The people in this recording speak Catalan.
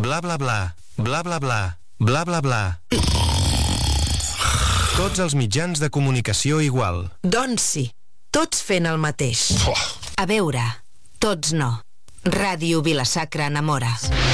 bla bla bla, bla bla bla, bla bla bla. Tots els mitjans de comunicació igual. Doncs sí, tots fent el mateix. A veure, tots no. Ràdio Vila-sacra enamora.